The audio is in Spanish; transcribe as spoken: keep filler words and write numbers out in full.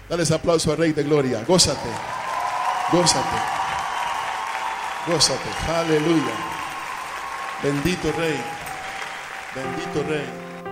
Dale ese aplauso al Rey de Gloria. Gózate, gózate, gózate. Aleluya. Bendito Rey, bendito Rey.